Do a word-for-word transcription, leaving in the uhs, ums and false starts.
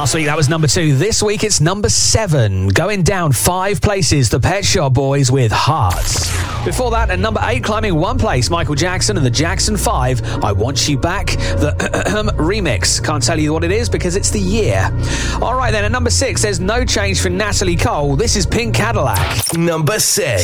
Last week that was number two. This week it's number seven. Going down five places, the Pet Shop Boys with Hearts. Before that, at number eight, climbing one place, Michael Jackson and the Jackson five, I Want You Back, the remix. Can't tell you what it is because it's the year. All right then, at number six, there's no change for Natalie Cole. This is Pink Cadillac. Number six.